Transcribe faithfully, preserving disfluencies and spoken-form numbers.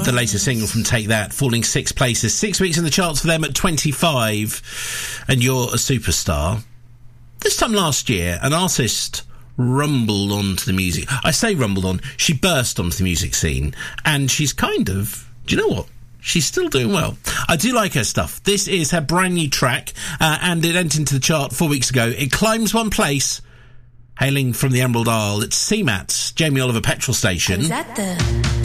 the latest single from Take That, falling six places. Six weeks in the charts for them at twenty-five. And You're a Superstar. This time last year, an artist rumbled onto the music. I say rumbled on. She burst onto the music scene. And she's kind of... Do you know what? She's still doing well. I do like her stuff. This is her brand new track. Uh, and it entered into the chart four weeks ago. It climbs one place. Hailing from the Emerald Isle, it's C MAT's Jamie Oliver Petrol Station. Is that the...